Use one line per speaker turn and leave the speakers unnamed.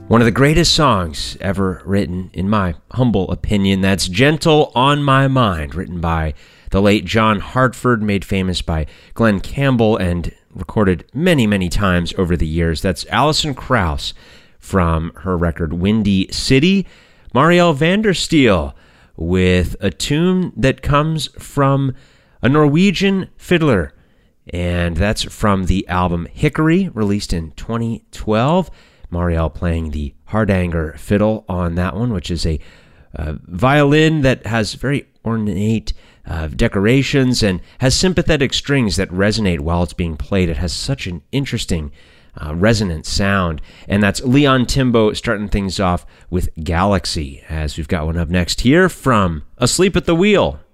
One of the greatest songs ever written, in my humble opinion. That's Gentle on My Mind, written by the late John Hartford, made famous by Glenn Campbell and recorded many, many times over the years. That's Alison Krauss from her record Windy City. Marielle van der Steel with a tune that comes from a Norwegian fiddler, and that's from the album Hickory, released in 2012. Marielle playing the Hardanger fiddle on that one, which is a violin that has very ornate decorations and has sympathetic strings that resonate while it's being played. It has such an interesting resonant sound. And that's Leon Timbo starting things off with Galaxy, as we've got one up next here from Asleep at the Wheel.